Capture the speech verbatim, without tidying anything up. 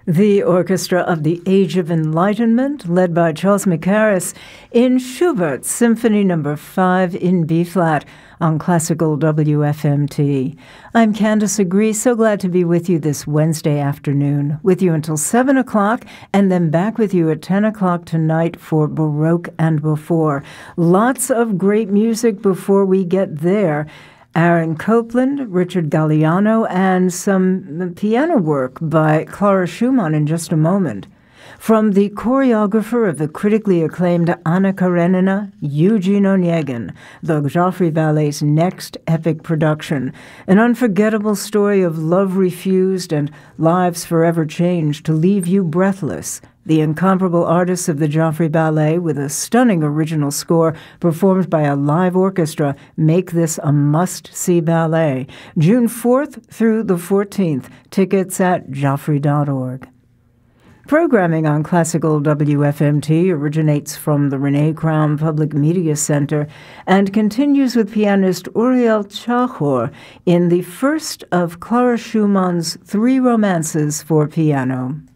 The Orchestra of the Age of Enlightenment, led by Charles Mackerras, in Schubert's Symphony Number five in B-flat on Classical W F M T. I'm Candace Agree, so glad to be with you this Wednesday afternoon, with you until seven o'clock, and then back with you at ten o'clock tonight for Baroque and Before. Lots of great music before we get there. Aaron Copland, Richard Galliano, and some piano work by Clara Schumann in just a moment. From the choreographer of the critically acclaimed Anna Karenina, Eugene Onegin, the Joffrey Ballet's next epic production, an unforgettable story of love refused and lives forever changed to leave you breathless. The incomparable artists of the Joffrey Ballet, with a stunning original score performed by a live orchestra, make this a must-see ballet. June fourth through the fourteenth. Tickets at joffrey dot org. Programming on Classical W F M T originates from the Renee Crown Public Media Center and continues with pianist Uriel Chahor in the first of Clara Schumann's three romances for piano.